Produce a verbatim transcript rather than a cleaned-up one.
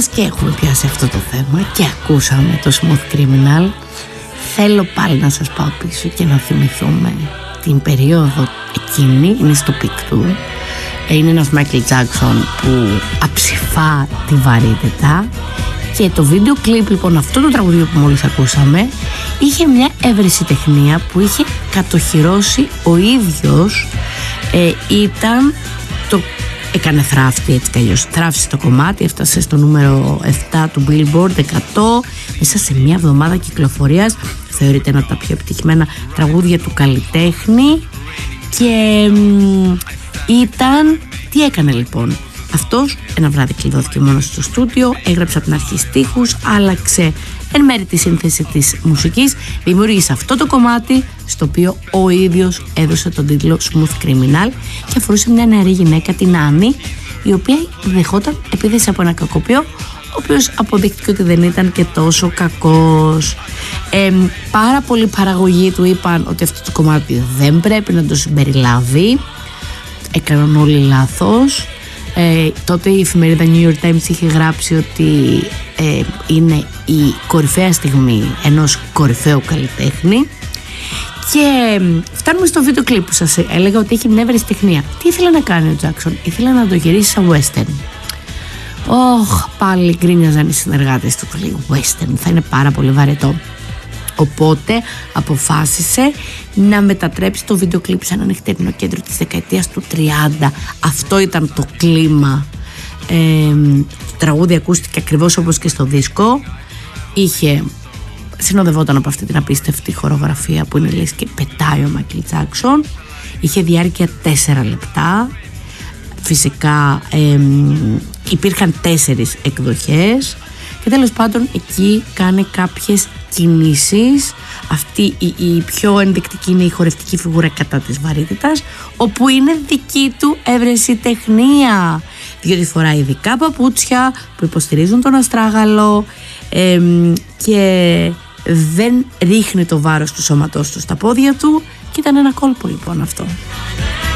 μιας και έχουμε πιάσει αυτό το θέμα και ακούσαμε το Smooth Criminal, θέλω πάλι να σας πάω πίσω και να θυμηθούμε την περίοδο εκείνη. Είναι στο πικ του. Είναι ένας Michael Jackson που αψηφά τη βαρύτητα, και το βίντεο κλιπ λοιπόν αυτό το τραγούδιο που μόλις ακούσαμε είχε μια ευρεσιτεχνία που είχε κατοχυρώσει ο ίδιος. ε, ήταν το έκανε θράφτη, έτσι κι αλλιώς θράφησε το κομμάτι, έφτασε στο νούμερο επτά του Billboard εκατό μέσα σε μια εβδομάδα κυκλοφορίας. Θεωρείται ένα από τα πιο επιτυχημένα τραγούδια του καλλιτέχνη. Και μ, ήταν, τι έκανε λοιπόν αυτός? Ένα βράδυ κλειδώθηκε μόνος στο στούντιο, έγραψε από την αρχή στίχους, άλλαξε εν μέρει τη σύνθεση της μουσικής, δημιούργησε αυτό το κομμάτι στο οποίο ο ίδιος έδωσε τον τίτλο Smooth Criminal, και αφορούσε μια νεαρή γυναίκα, την Άννη, η οποία δεχόταν επίθεση από ένα κακοποιό, ο οποίος αποδείχτηκε ότι δεν ήταν και τόσο κακός. Ε, πάρα πολλοί παραγωγοί του είπαν ότι αυτό το κομμάτι δεν πρέπει να το συμπεριλάβει, έκαναν όλοι λάθος. Ε, τότε η εφημερίδα New York Times είχε γράψει ότι ε, είναι η κορυφαία στιγμή ενός κορυφαίου καλλιτέχνη. Και φτάνουμε στο βίντεο κλιπ που σας έλεγα ότι έχει μια ευρεσιτεχνία. Τι ήθελε να κάνει ο Τζάκσον? Ήθελε να το γυρίσει σαν western. Ωχ, πάλι γκρίνιαζαν οι συνεργάτες του, λέει western θα είναι πάρα πολύ βαρετό. Οπότε αποφάσισε να μετατρέψει το βίντεο κλιπ σε ένα νυχτερινό κέντρο της δεκαετίας του τριάντα. Αυτό ήταν το κλίμα. Ε, το τραγούδι ακούστηκε ακριβώς όπως και στο δίσκο. Είχε, συνοδευόταν από αυτή την απίστευτη χορογραφία που είναι λες και πετάει ο Μάικλ Τζάκσον. Είχε διάρκεια τέσσερα λεπτά. Φυσικά ε, υπήρχαν τέσσερις εκδοχές. Και τέλος πάντων εκεί κάνει κάποιες κινήσεις. Αυτή η, η πιο ενδεικτική είναι η χορευτική φιγούρα κατά της βαρύτητας, όπου είναι δική του ευρεσιτεχνία, διότι φοράει ειδικά παπούτσια που υποστηρίζουν τον αστράγαλο ε, και δεν ρίχνει το βάρος του σώματός του στα πόδια του, και ήταν ένα κόλπο λοιπόν αυτό.